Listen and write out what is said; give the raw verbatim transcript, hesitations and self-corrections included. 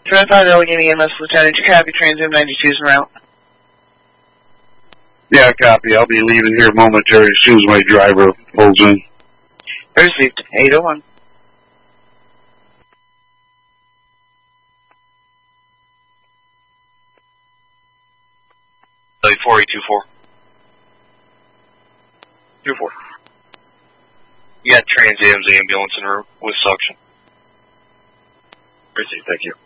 twenty-five Allegheny E M S Lieutenant, you copy, Trans-Am ninety-two is en route. Yeah, copy. I'll be leaving here momentarily as soon as my driver pulls in. Received. eight oh one. four eight two four. two four. You got Trans Am's ambulance en route with suction. Received, thank you.